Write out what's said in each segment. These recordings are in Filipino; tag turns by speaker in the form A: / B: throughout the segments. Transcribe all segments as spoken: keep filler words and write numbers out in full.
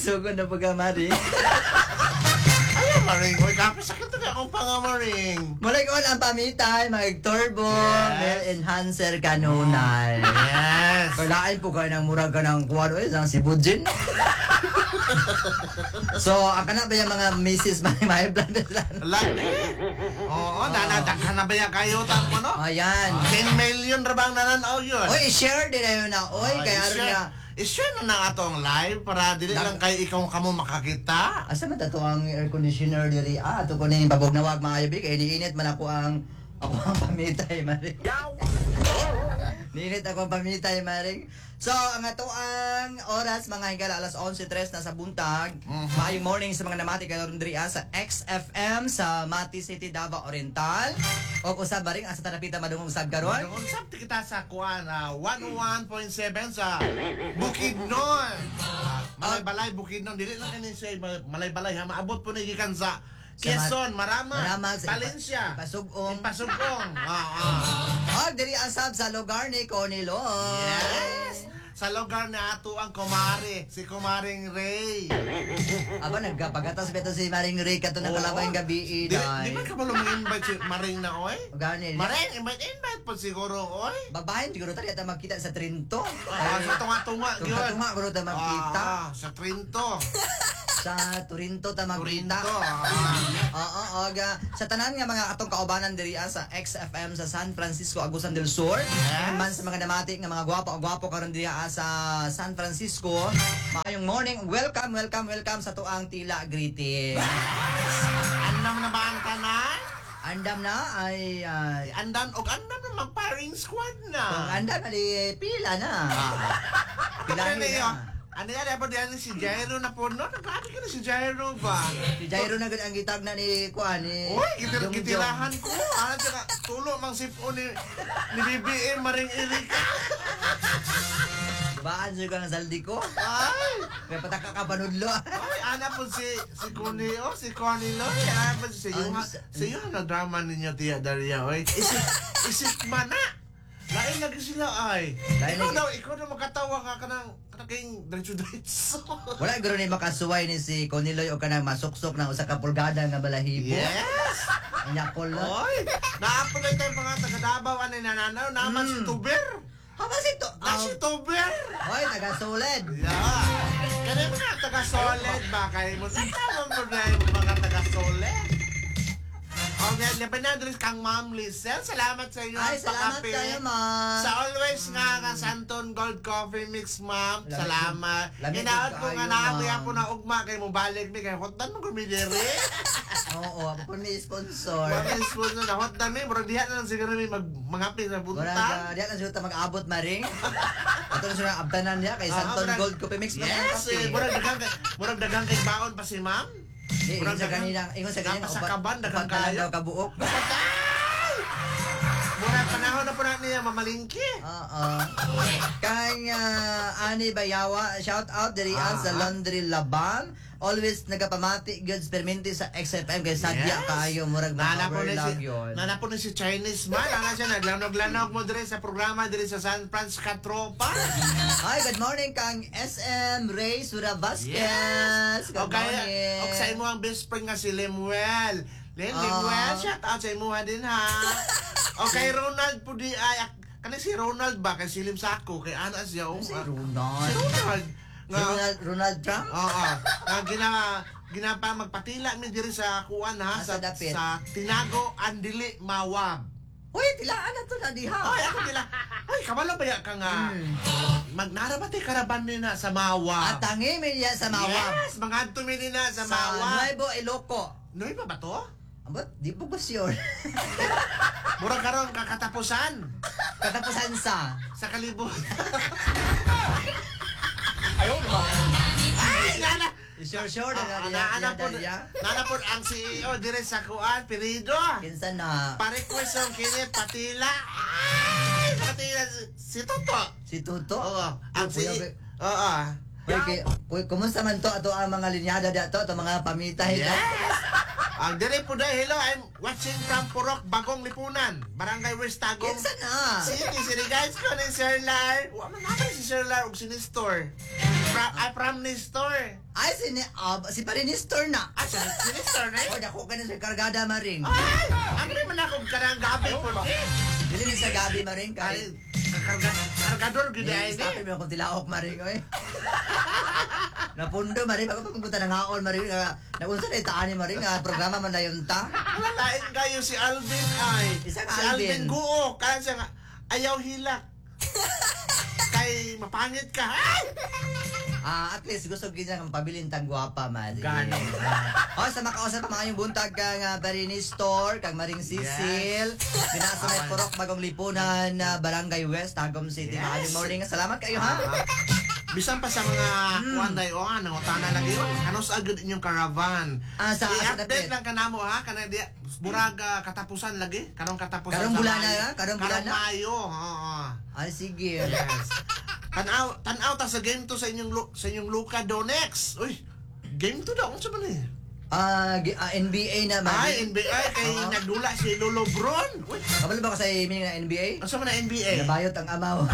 A: Sugod na pagkamari.
B: Ayaw, Maring. Uy, kapit sakit na akong pangamaring.
A: Mulay ko ang pamitay, mag-turbo,
B: Yes.
A: mel enhancer kanunay.
B: Yes.
A: Kailangan po kayo ng murag ka ng kuwado eh, ng sibujin. So, ang kana ba yung mga missus may may blood vessel?
B: Lagi. Oo, nanadaghan na ba yan kayo? Tamo, no?
A: Ayan.
B: ten million rabang nananaw yun.
A: Oy, share din na yun na. Oy,
B: Oh,
A: kaya rin
B: i-share-
A: nga.
B: I-share na na atong live para dili
A: Nag-
B: lang kayo ikaw kamo makakita.
A: Asa man to ang air conditioner diri? Ah, ato ko ning babog na wag maayo bi kay niinit man ako ang ako ang pamitay maring. Niinit ako ang pamitay maring. So, ang ato ang oras mga higala alas eleven tres na sa buntag.
B: Mhm.
A: Maayong morning sa mga namati kayo ron diri ah, sa X F M sa Mati City, Davao Oriental. O usab ba rin asa tanapita madungog sab karon?
B: Kung sabti kita sa kuan na one oh one point seven sa Bukidnon. Malay-balay Bukidnon dili lang kini say malay-balay ha maabot po ni gikan sa Quezon, Marama,
A: Maramag sa
B: Valencia,
A: Pasugong.
B: Pasugong. Ah, ah.
A: Og diri asab sa lugar ni Coniloy.
B: Yes. Sa lugar na ato ang kumare, si Kumaring Ray.
A: Aba nagpagatas beto si Maring Ray kato na kalabay ng gabi
B: Di,
A: inay.
B: di ba ka ba invite si Maring na oy?
A: Gani.
B: Maring, invite, invite po siguro oy.
A: Babae siguro tadi ata makita sa Trinto.
B: Ah, sa tunga-tunga yun.
A: Tunga-tunga guro ta makita.
B: Ah, sa Trinto.
A: Sa Turinto ta makita.
B: Turinto. Ah.
A: Oo, og ah, sa tanan nga mga atong kaubanan diri ah, sa X F M sa San Francisco, Agusan del Sur.
B: Yes.
A: Man sa mga namati nga mga gwapo-gwapo karon diri ah, sa San Francisco. Maayong morning. Welcome, welcome, welcome sa tuang tila greeting.
B: Andam na ba ang tanan?
A: Andam na ay ah,
B: Andam, og andam na mag-firing squad
A: kung
B: na.
A: andam na di pila na. Pila
B: Ano
A: na.
B: yun? Ano yan? Dapat yan si Jairo na po, no? Nagkati ka na si Jairo ba?
A: Si Jairo na gud ang gitag na ni kuan ni.
B: Uy, gitir
A: Jong
B: gitirahan ko. Ano siya ka? Tulo mang sipon ni, ni B B M Maring Erika.
A: Jong. Baan sa kang saldi ko?
B: Ay!
A: Kaya pataka ka panudlo.
B: Ay, ana po si si Connie, oh, si Connie Loy. Ana po si iyo,
A: Ang-
B: sa iyo na drama ninyo, Tia Daria, oy. Isip, isip man na. Lain lagi sila, ay.
A: Lain
B: Ikaw
A: lagi.
B: daw, ikaw na magkatawa ka ka ng, kayong diretso-diretso.
A: Wala guro ni makasuway ni si Coniloy o kanang masuksok ng usa ka pulgada nga balahibo.
B: Yes!
A: Anya ko lang.
B: Oy, naapulay tayo mga taga-Davao, ano yung nananaw, naman si
A: Mm.
B: Tuber.
A: Haba si to.
B: Na si Tuber.
A: Hoy, taga Solid.
B: Yeah. Kaya mga taga-solid ba? Kaya mo, tawag mo na yung mga taga-solid. Okay, laban na doon kang Ma'am Lizelle. Salamat sa iyo.
A: Ay,
B: ang
A: salamat
B: pakape.
A: kayo, ma'am.
B: Sa always nga nga Santon Gold Coffee Mix, ma'am.
A: Lamig-
B: Salamat.
A: lamig
B: Inaot ko
A: kayo,
B: nga naamoy
A: ma'am.
B: ako na ugma kay mo balik mi kay hotan mo gumidiri.
A: Oo, ako po ni sponsor.
B: Mga sponsor na hotan mi, bro diha na lang siguro mi mag mangapi sa
A: Murag,
B: bunta.
A: uh, diyan na siya mag-abot maring. Ato na siya abtanan niya kay
B: Ah,
A: Santon
B: murag-
A: Gold Coffee Mix.
B: Yes, eh, murag dagang kay murag dagang kay baon pa si ma'am.
A: Di, ingon
B: Murag
A: sa
B: dagang-
A: kanina, ingon sa kanina,
B: dagang sa kaban, dagang
A: upat na lang
B: kayo.
A: daw kabuok.
B: Patay! Murag panahon na po na niya mamalingki.
A: Oo. Kay uh, Ani Bayawa, shout out diri
B: Ah.
A: sa Laundry Labang. Always nagapamati goods perminti sa X F M kay sadya
B: Yes.
A: kayo murag
B: Nana po ni
A: mag-overlog
B: si,
A: yun.
B: nana po ni si Chinese man. Nana siya naglanog-lanog mo dire sa programa dire sa San Francisco Tropa.
A: Hi, good morning kang S M Ray Sura Vasquez.
B: Yes.
A: Good
B: O kaya,
A: morning.
B: o sa imo ang best friend nga si Lemuel. Len,
A: Ah.
B: Lemuel, shout out sa imo din ha. O kay Ronald po di ay, kanang si Ronald ba kay Silim Sako kay ana siya o.
A: Si
B: Si
A: Ronald.
B: Ronald.
A: Si Ronald, Ronald Trump?
B: Oo. Nga gina ginapa magpatila mi diri sa kuan ha
A: Ah,
B: sa,
A: sa dapit.
B: sa Tinago Andili Mawab.
A: Uy, tilaan na to na diha.
B: Ay, ako nila. Ay, kabalo ba ya ka nga?
A: Hmm.
B: Magnarabati karaban ni na sa Mawab.
A: At tangi mi niya sa Mawab.
B: Yes, mga tumi na sa
A: Sa
B: Mawab.
A: Nuevo Iloco.
B: Noy pa ba to?
A: Abot, di po ba sure?
B: Mura karon kakatapusan
A: Katapusan sa.
B: sa kalibot.
A: Ayaw ba?
B: Ay, nana.
A: Sure, sure na
B: Ah,
A: na
B: nana po,
A: diya.
B: nana po ang C E O dire sa kuan, Pirido.
A: Kinsa na
B: Pa-request ang kinit patila. Ay, patila si, si Toto.
A: si Tuto?
B: Oo, ang si
A: Kuya,
B: Oo.
A: Uy, kay, uy, kumusta man to ato ang mga linyada dato, ato mga pamitay
B: Yes.
A: ka?
B: Ang dire po dahil, hello, I'm watching from Purok, Bagong Lipunan, Barangay West Tagum.
A: Kinsa na?
B: City, sini guys ko ni Sir Lar. Wa man naman si Sir Lar og si Nestor. from, I from Nestor.
A: Ay, si, ni- ah, si Parinistor na.
B: Ah, si si Nestor na
A: O, dako ka na sa kargada maring.
B: Ay! Ang naman akong karang gabi po.
A: Dili ni sa gabi maring
B: Ay,
A: kay.
B: karga- kargador gid ay
A: Stop mo kung tilaok maring oy. Napundo maring ako pumunta ng haon maring nga naunsa na itaani maring nga programa man dayon ta.
B: Wala lain kayo si Alvin ay.
A: Isang
B: si
A: Alvin.
B: Alvin Guo. Kaya siya nga, ayaw hilak. Kay mapangit ka. Ay!
A: Ah, at least gusto gid nga pabilin tang gwapa maring.
B: Gani.
A: Oh, sa makausap pa maayong buntag kang uh, Barini Store, kang Maring Cecil. Binasa may purok bagong lipunan na Barangay West, Tagum City.
B: Yes.
A: Maayong morning. Salamat kayo ha.
B: Ah, bisan pa sa mga kuan day o ano, tana lagi yun. Ano sa agad inyong caravan?
A: Ah, sa- sa
B: I-update
A: dapit.
B: lang kanamo ha, kana di burag ah, katapusan lagi, kanong katapusan
A: Karong
B: sa
A: bulan
B: Mayo.
A: na, ha? Karong bulan na?
B: Mayo, oo.
A: Ah, sige.
B: Yes. Tanaw, tanaw ta sa game to sa inyong lu- sa inyong Luka Donex. Uy, game to daw unsa man eh?
A: Ah, gi- ah, N B A na
B: Ay,
A: Maring.
B: N B A kay
A: Oo.
B: nagdula si Lolo Bron. Uy,
A: Kabalo ba ka sa meaning na N B A?
B: unsa man na N B A?
A: Nabayot ang amaw.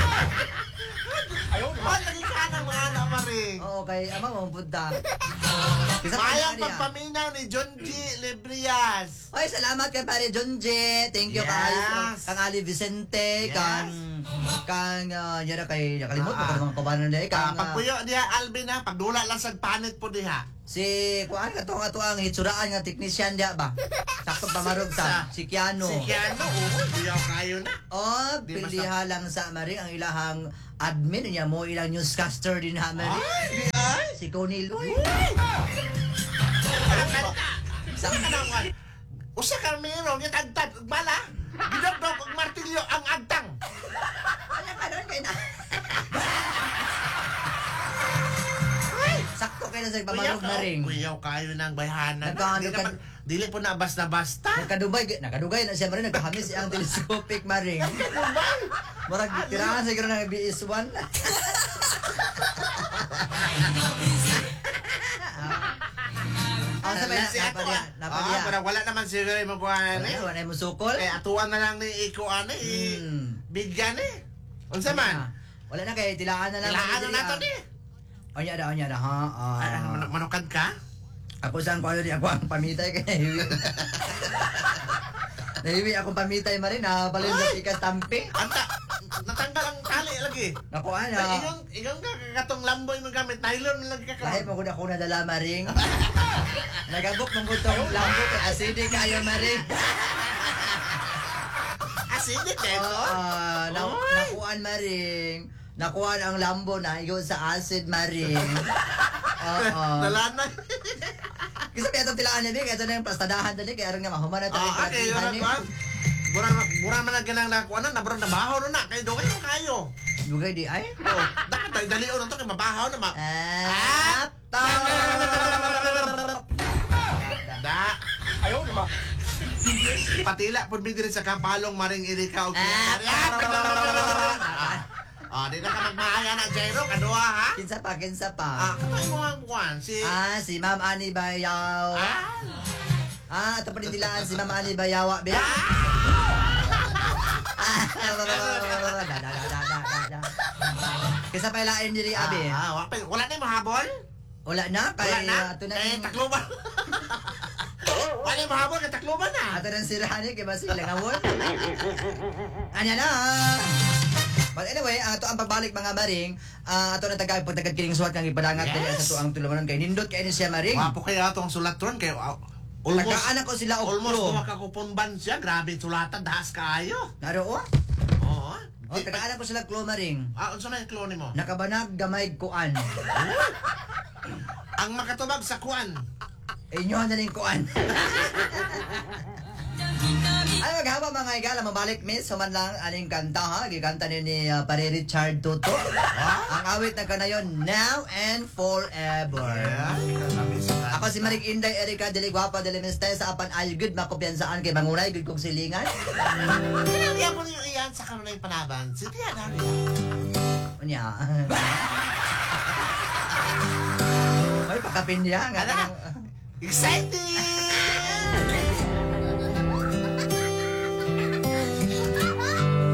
B: Ayaw, man lagi ka na mga anak maring.
A: Oo, kay amaw mo punta. Kisa
B: Mayang
A: pa niya.
B: pagpaminaw ni John G. Lebrias.
A: Oy, salamat kay pare John J. Thank you
B: Yes.
A: kay kang Ali Vicente,
B: Yes.
A: kang kang uh, yara kay nakalimot mo
B: Ah,
A: ka mga kabanan dai
B: Ah,
A: kang ah,
B: pagpuyo diha Alvin ha, pagdula lang sa panit po diha.
A: si kuan ka to nga to ang hitsuraan nga technician dia ba. Sakto pamarog sa
B: Sa-
A: si Kiano.
B: Si Keanu, oo, diyaw kayo na.
A: Oh,
B: Di
A: piliha lang sa mari ang ilahang admin niya mo ilang newscaster din ha mari.
B: Ay, di ay.
A: Si Connie Loy.
B: Sa kanang usa ka meron yung tagtag bala. Gidok-dok og martilyo ang agtang.
A: Ano ka doon kay na? Sakto kay na sa pamarog na ring.
B: Kuyaw kayo ng bayhanan.
A: Nagkaano
B: Di
A: ka-
B: naman- Dili po na basta-basta.
A: Nakadugay, nakadugay na siya mari nagkahamis ang telescopic maring. Murag tirahan siguro ng B S one. Ah, sa may
B: Si ato,
A: napadiya,
B: ah.
A: napadiya.
B: Ah, pero wala naman siguro yung magkuhan eh.
A: Ano, wala mo sukol?
B: Kaya atuan na lang ni Iko ano eh.
A: Hmm.
B: Bigyan eh. Unsa man?
A: Wala na kay tilaan na lang.
B: Kailangan na nato ni.
A: Onya da, onya da ha.
B: Ay,
A: Ah,
B: man- manukad ka?
A: ako saan ko ano di ako ang pamitay kay Nahiwi. Nahiwi akong pamitay marin na balin sa ikas tampi.
B: Anta, natanggal ang tali lagi.
A: Naku
B: Ay,
A: ano.
B: iyon, iyon ka katong lamboy mo gamit. Nylon mo lagi ka
A: Kahit
B: ka.
A: mo ko na ko nadala maring. Nagabok mong butong lambo kay acidic kayo maring.
B: Acidic eh.
A: Oo, ah, na,
B: Oy!
A: nakuan maring. Nakuan ang lambo na iyo sa acid maring. Oo.
B: Nalana.
A: Kasi kaya itong tilaan niya, kaya ito na yung plastadahan dali, kaya rin nga mahuman na tayo
B: Ah, okay, yun
A: platihan
B: ang
A: eh.
B: kuhan. Bura, bura man ang ganang nakuha na, bura nabahaw na na. Kaya doon kayo kayo.
A: Dugay di ay.
B: Oh, dapat tayo dali na to, kaya mabahaw na ma.
A: Ato!
B: Da. Ayaw, di ba? Patila po bigyan sa kapalong maring irika o Ah, di na ka magmahaya na, Jairo. Kaduha, ha?
A: Kinsa pa, kinsa
B: Ah,
A: pa.
B: kamay mo ang kuhan. Si...
A: Ah, si Ma'am Ani Bayaw.
B: Ah?
A: Ah, ito pa rin tilaan si Ma'am Ani Bayawa. Be. Ah! Da, da, da, da, da, da. Kinsa pa ilain diri abi?
B: Ah, wala, wala na yung mahabol?
A: Wala na, kay
B: Wala na?
A: ato na
B: Kay
A: yung...
B: takluban. Wala yung mahabol, kay takluban na.
A: Ato ng sirani kay Basile Ngawon. Anya na. But anyway, ato ang pagbalik mga maring, ah, ato na tagay pag kining suwat kang ipadangat
B: Yes.
A: dili sa tuang tulumanon kay nindot kay ni siya maring.
B: Wapo kaya itong sulatron kay uh, almost
A: Nagkaanak ko sila
B: almost
A: oklo.
B: tuwa ka kupon ban siya. Grabe sulatan, dahas kaayo.
A: Naro o?
B: Oo.
A: O, tagaanak ko sila klo maring.
B: Ah, unsa man yung klone mo?
A: Nakabanag gamay kuan.
B: Ang makatubag sa kuan.
A: Inyo na ning kuan. Ay maghawa mga igala mabalik miss human lang aning kanta ha gikanta ni ni uh, Pare Richard Toto. Ang awit na kanayon Now and Forever. Ako si Maring Inday Erika Dili Guapa Dili Mistay sa apan ay good makumpiyansaan kay mangunay good kong silingan.
B: Kinangya mo niyo iyan sa kanunay panaban. Si Tia Dali.
A: Unya. Ay pakapin niya nga.
B: Ano? Exciting!